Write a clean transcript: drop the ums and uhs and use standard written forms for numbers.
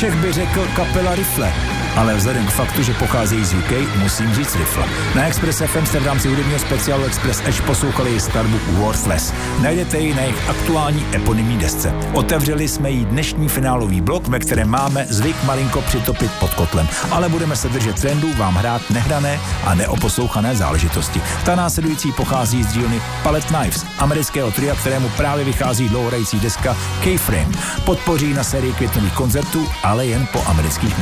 Čech by řekl kapela Rifle, ale vzhledem k faktu, že pocházejí z UK, musím říct Rifle. Na Express FM jste v rámci hudebního speciálu Express Edge poslouchali skladbu Worthless. Najdete ji na jejich aktuální eponymní desce. Otevřeli jsme jí dnešní finálový blok, ve kterém máme zvyk malinko přitopit pod kotlem, ale budeme se držet trendů, vám hrát nehrané a neoposlouchané záležitosti. Ta následující pochází z dílny Palette Knives, amerického tria, kterému právě vychází dlouhohrající deska K-Frame. Podpoří na sérii květnových koncertů, ale jen po amerických